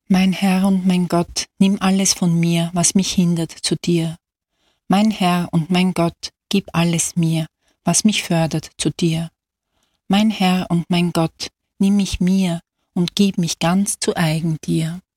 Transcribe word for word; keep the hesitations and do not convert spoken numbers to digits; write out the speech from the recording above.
Mein Herr und mein Gott, nimm alles von mir, was mich hindert, zu dir. Mein Herr und mein Gott, gib alles mir, was mich fördert, zu dir. Mein Herr und mein Gott, nimm mich mir und gib mich ganz zu eigen dir.